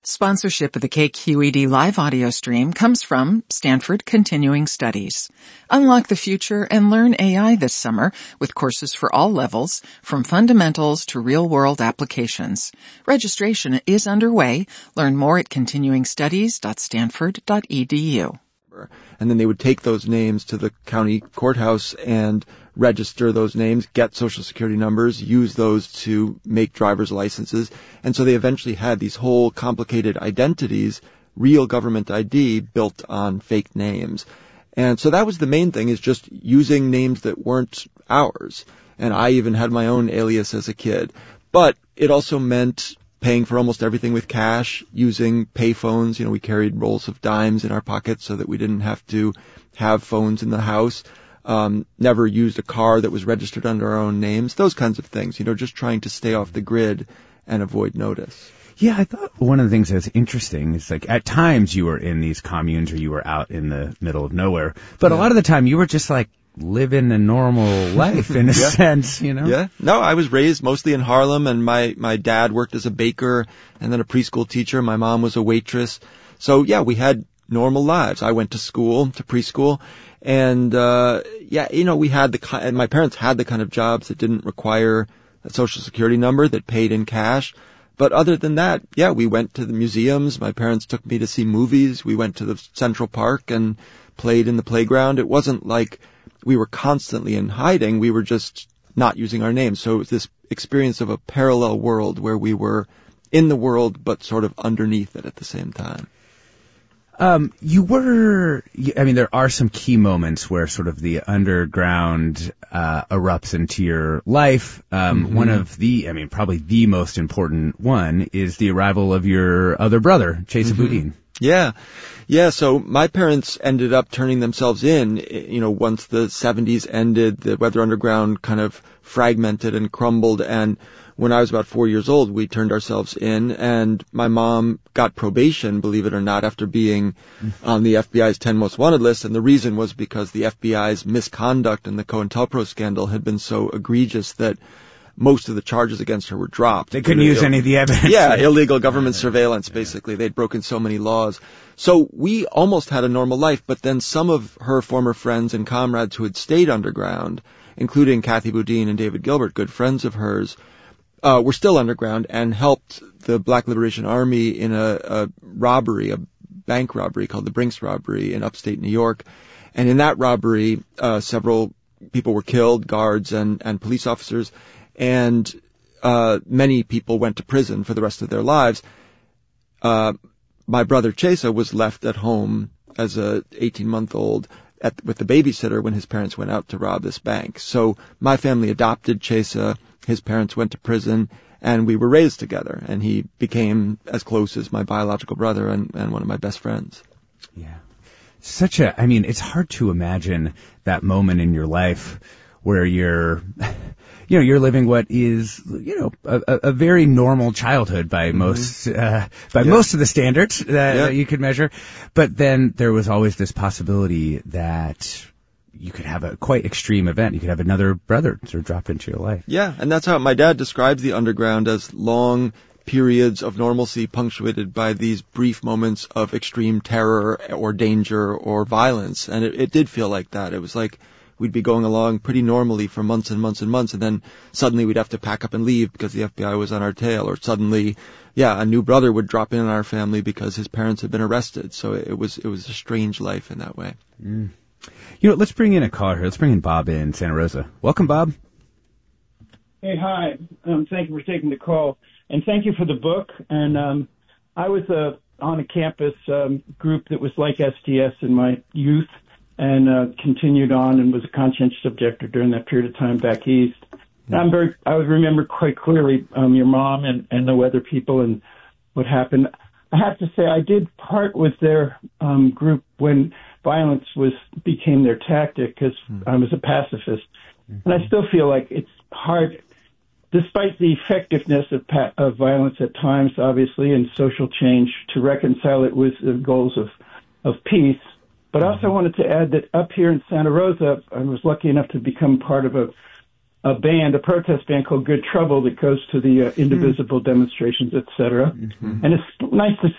Sponsorship of the KQED live audio stream comes from Stanford Continuing Studies. Unlock the future and learn AI this summer with courses for all levels, from fundamentals to real-world applications. Registration is underway. Learn more at continuingstudies.stanford.edu. And then they would take those names to the county courthouse and register those names, get Social Security numbers, use those to make driver's licenses. And so they eventually had these whole complicated identities, real government ID, built on fake names. And so that was the main thing, is just using names that weren't ours. And I even had my own alias as a kid. But it also meant paying for almost everything with cash, using pay phones. We carried rolls of dimes in our pockets so that we didn't have to have phones in the house. Never used a car that was registered under our own names, those kinds of things, just trying to stay off the grid and avoid notice. Yeah, I thought one of the things that's interesting is, like, at times you were in these communes or you were out in the middle of nowhere, but a lot of the time you were just like living a normal life in a sense, Yeah. No, I was raised mostly in Harlem, and my dad worked as a baker and then a preschool teacher. My mom was a waitress. So yeah, we had normal lives. I went to school, to preschool, and we had and my parents had the kind of jobs that didn't require a Social Security number, that paid in cash. But other than that, yeah, we went to the museums. My parents took me to see movies. We went to the Central Park and played in the playground. It wasn't like we were constantly in hiding. We were just not using our names. So it was this experience of a parallel world where we were in the world but sort of underneath it at the same time. There are some key moments where sort of the underground erupts into your life. One of probably the most important one is the arrival of your other brother, Chesa Boudin. Yeah. So my parents ended up turning themselves in, once the 70s ended, the Weather Underground kind of fragmented and crumbled. And when I was about 4 years old, we turned ourselves in, and my mom got probation, believe it or not, after being on the FBI's 10 Most Wanted list. And the reason was because the FBI's misconduct in the COINTELPRO scandal had been so egregious that most of the charges against her were dropped. They couldn't use any of the evidence. Yeah, illegal government surveillance, basically. They'd broken so many laws. So we almost had a normal life, but then some of her former friends and comrades who had stayed underground, including Kathy Boudin and David Gilbert, good friends of hers, were still underground and helped the Black Liberation Army in a bank robbery called the Brinks robbery in upstate New York. And in that robbery, several people were killed, guards and police officers, and many people went to prison for the rest of their lives. My brother Chesa was left at home as a 18-month-old with the babysitter when his parents went out to rob this bank. So my family adopted Chesa. His parents went to prison, and we were raised together. And he became as close as my biological brother and one of my best friends. Yeah. It's hard to imagine that moment in your life where you're living what is, a very normal childhood by most of the standards that you could measure. But then there was always this possibility that you could have a quite extreme event. You could have another brother sort of drop into your life. Yeah, and that's how my dad describes the underground, as long periods of normalcy punctuated by these brief moments of extreme terror or danger or violence. And it did feel like that. It was like we'd be going along pretty normally for months and months and months, and then suddenly we'd have to pack up and leave because the FBI was on our tail, or suddenly, a new brother would drop in our family because his parents had been arrested. So it was a strange life in that way. Let's bring in a caller here. Let's bring in Bob in Santa Rosa. Welcome, Bob. Hey, hi. Thank you for taking the call, and thank you for the book. And I was on a campus group that was like STS in my youth, and continued on and was a conscientious objector during that period of time back east. And I would remember quite clearly your mom and the weather people and what happened. I have to say I did part with their group when violence became their tactic, because I was a pacifist. And I still feel like it's hard, despite the effectiveness of violence at times, obviously, and social change, to reconcile it with the goals of peace. But I also wanted to add that up here in Santa Rosa, I was lucky enough to become part of a protest band called Good Trouble that goes to the indivisible demonstrations, et cetera. And it's nice to